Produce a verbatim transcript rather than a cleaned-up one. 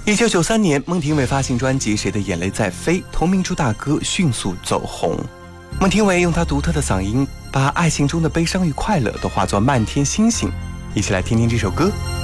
一九九三年，孟庭苇发行专辑《谁的眼泪在飞》，同名主打歌迅速走红。孟庭苇用她独特的嗓音，把爱情中的悲伤与快乐都化作漫天星星。一起来听听这首歌。